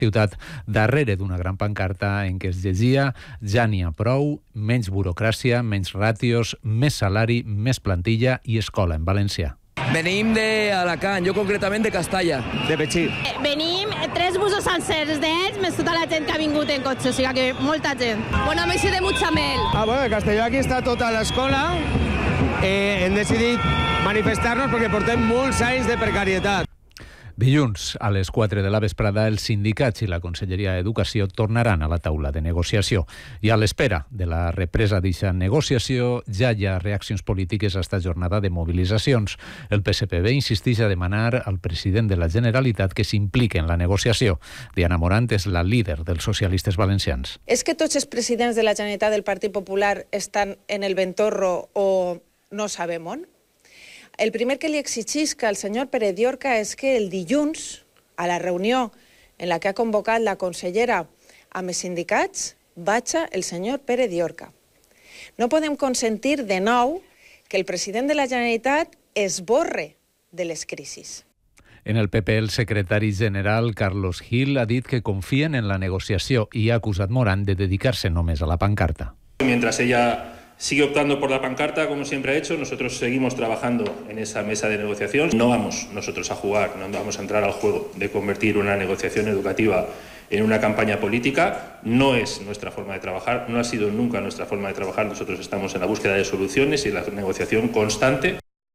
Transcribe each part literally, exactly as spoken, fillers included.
ciutat darrere d'una gran pancarta en què es llegia «Ja n'hi ha prou, menys burocràcia, menys ràtios, més salari, més plantilla i escola en valencià». Venim d'Alacant, jo concretament de Castalla, de Petxí. Venim tres busos sencers d'ells, més tota la gent que ha vingut en cotxe, o sigui que molta gent. Bona mesa de Mutxamel. Ah, bueno, de Castelló aquí està tota l'escola. Eh, hem decidit manifestar-nos perquè portem molts anys de precarietat. Dilluns, a les quatre de la vesprada, els sindicats i la Conselleria d'Educació tornaran a la taula de negociació. I a l'espera de la represa d'aquesta negociació, ja hi ha reaccions polítiques a esta jornada de mobilitzacions. El P S P B insisteix a demanar al president de la Generalitat que s'impliqui en la negociació. Diana Morant és la líder dels socialistes valencians. És que tots els presidents de la Generalitat del Partit Popular estan en el ventorro o no sabem on? El primer que li exigís al senyor Pérez Llorca és que el dilluns, a la reunió en la que ha convocat la consellera amb els sindicats, vaja el senyor Pérez Llorca. No podem consentir de nou que el president de la Generalitat esborre de les crisis. En el P P, el secretari general Carlos Gil ha dit que confien en la negociació i ha acusat Morant de dedicar-se només a la pancarta. Mientras ella sigue optando por la pancarta, como siempre ha hecho, nosotros seguimos trabajando en esa mesa de negociación. No vamos nosotros a jugar, no vamos a entrar al juego de convertir una negociación educativa en una campaña política. No es nuestra forma de trabajar, no ha sido nunca nuestra forma de trabajar. Nosotros estamos en la búsqueda de soluciones y en la negociación constante.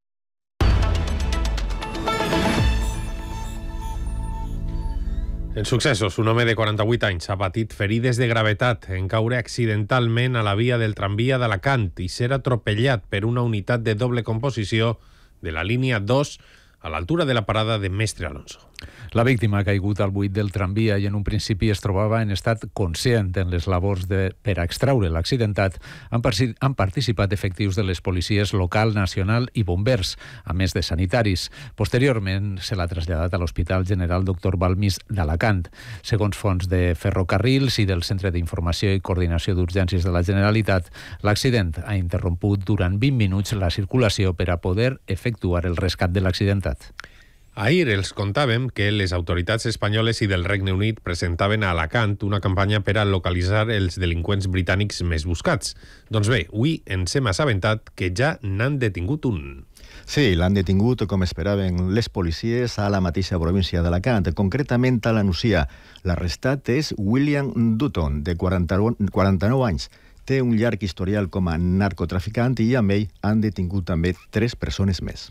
En successos, un home de quaranta-vuit anys ha patit ferides de gravetat en caure accidentalment a la via del tramvia d'Alacant i ser atropellat per una unitat de doble composició de la línia dos a l'altura de la parada de Mestre Alonso. La víctima ha caigut al buit del tramvia i en un principi es trobava en estat conscient en les labors de, per a extraure l'accidentat. Han, han participat efectius de les policies local, nacional i bombers, a més de sanitaris. Posteriorment se l'ha traslladat a l'Hospital General doctor Balmis d'Alacant. Segons fonts de ferrocarrils i del Centre d'Informació i Coordinació d'Urgències de la Generalitat, l'accident ha interromput durant vint minuts la circulació per a poder efectuar el rescat de l'accidentat. Ahir els contàvem que les autoritats espanyoles i del Regne Unit presentaven a Alacant una campanya per a localitzar els delinqüents britànics més buscats. Doncs bé, avui ens hem assabentat que ja n'han detingut un. Sí, l'han detingut, com esperaven les policies, a la mateixa província d'Alacant, concretament a la Nucia. L'arrestat és William Dutton, de quaranta-nou anys. Té un llarg historial com a narcotraficant i amb ell han detingut també tres persones més.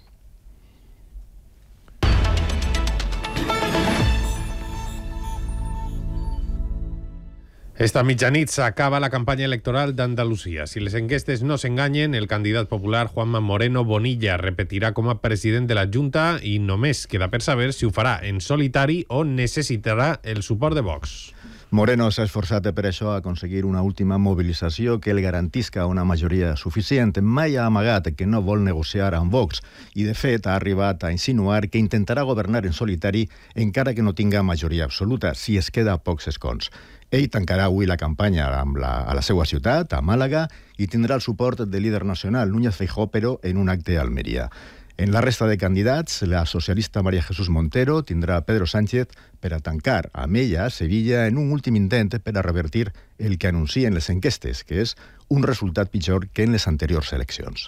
Esta mitjanit s'acaba la campanya electoral d'Andalusia. Si les enquestes no s'enganyen, el candidat popular Juanma Moreno Bonilla repetirà com a president de la Junta i només queda per saber si ho farà en solitari o necessitarà el suport de Vox. Moreno s'ha esforçat per això a aconseguir una última mobilització que el garantisca una majoria suficient. Mai ha amagat que no vol negociar amb Vox i, de fet, ha arribat a insinuar que intentarà governar en solitari encara que no tinga majoria absoluta, si es queda a pocs escons. Ell tancarà avui la campanya amb la, a la seva ciutat, a Màlaga, i tindrà el suport del líder nacional, Núñez Feijóo, però en un acte a Almeria. En la resta de candidats, la socialista María Jesús Montero tindrà Pedro Sánchez per a tancar amb ella a Sevilla en un últim intent per a revertir el que anuncien les enquestes, que és un resultat pitjor que en les anteriors eleccions.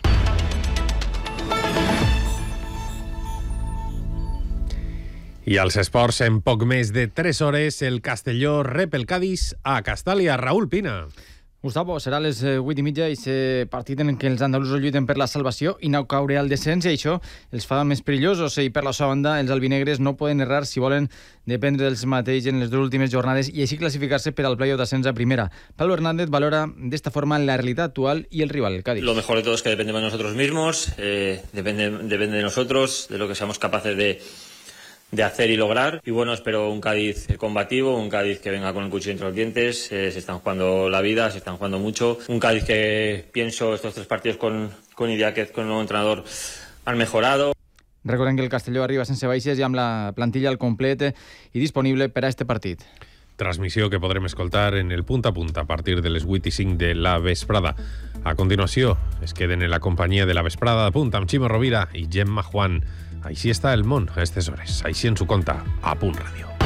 I als esports, en poc més de tres hores, el Castelló rep el Cádiz a Castàlia. Raúl Pina. Gustavo, serà a les vuit i mitja i aquest partit en què els andalusos lluiten per la salvació i no caure al descens, i això els fa més perillosos. I per la seva banda, els albinegres no poden errar si volen dependre dels mateix en les dues últimes jornades i així classificar-se per al playoff d'ascens a primera. Pablo Hernández valora d'esta forma la realitat actual y el rival, el Cádiz. Lo mejor de todo es que dependemos de nosotros mismos, eh, depende, depende de nosotros, de lo que seamos capaces de de hacer y lograr. Y bueno, espero un Cádiz combativo, un Cádiz que venga con el cuchillo entre los dientes. Eh, se están jugando la vida, se están jugando mucho. Un Cádiz que pienso estos tres partidos con, con Idiáquez, con el nuevo entrenador, han mejorado. Recordem que el Castelló arriba sense baixes i amb la plantilla al complet i disponible per a este partit. Transmissió que podrem escoltar en el punt a punt a partir de les vuit i cinc de la vesprada. A continuació, es queden en la companyia de la vesprada de punt amb Ximo Rovira i Gemma Juan. Així està el món a aquestes hores. Així ens ho conta a Punt Ràdio.